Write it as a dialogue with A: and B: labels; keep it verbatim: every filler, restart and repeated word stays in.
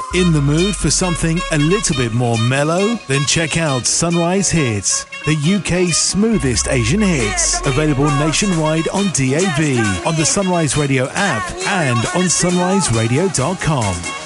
A: In the mood for something a little bit more mellow? Then check out Sunrise Hits, the U K's smoothest Asian hits. Available nationwide on D A B, on the Sunrise Radio app and on sunrise radio dot com.